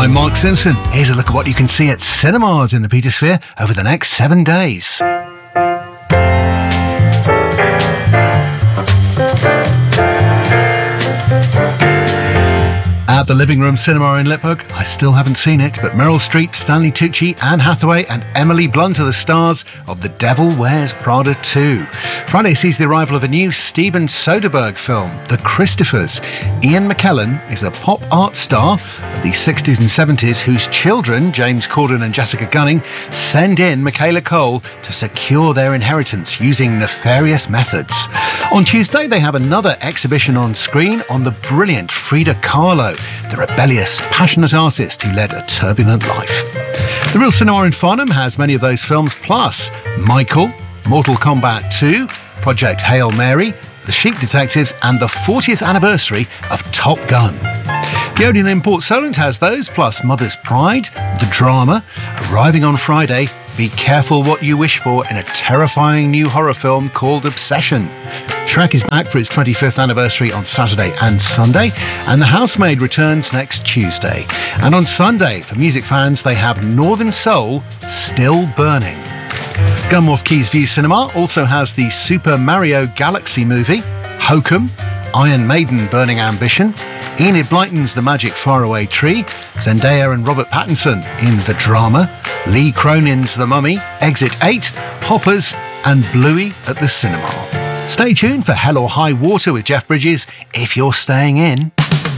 I'm Mark Simpson. Here's a look at what you can see at cinemas in the Petersphere over the next 7 days. At the Living Room Cinema in Liphook, I still haven't seen it, but Meryl Streep, Stanley Tucci, Anne Hathaway and Emily Blunt are the stars of The Devil Wears Prada 2. Friday sees the arrival of a new Steven Soderbergh film, The Christophers. Ian McKellen is a pop art star of the 60s and 70s whose children, James Corden and Jessica Gunning, send in Michaela Cole to secure their inheritance using nefarious methods. On Tuesday, they have another exhibition on screen on the brilliant Frida Kahlo, the rebellious, passionate artist who led a turbulent life. The Real Cinema in Farnham has many of those films, plus Michael, Mortal Kombat 2, Project Hail Mary, The Sheep Detectives and the 40th anniversary of Top Gun. The Odeon in Port Solent has those, plus Mother's Pride, the drama. Arriving on Friday, be careful what you wish for in a terrifying new horror film called Obsession. Shrek is back for its 25th anniversary on Saturday and Sunday, and The Housemaid returns next Tuesday. And on Sunday, for music fans, they have Northern Soul, Still Burning. Gunwharf Keys View Cinema also has the Super Mario Galaxy movie, Hokum, Iron Maiden Burning Ambition, Enid Blyton's The Magic Faraway Tree, Zendaya and Robert Pattinson in The Drama, Lee Cronin's The Mummy, Exit 8, Hoppers and Bluey at the cinema. Stay tuned for Hell or High Water with Jeff Bridges if you're staying in.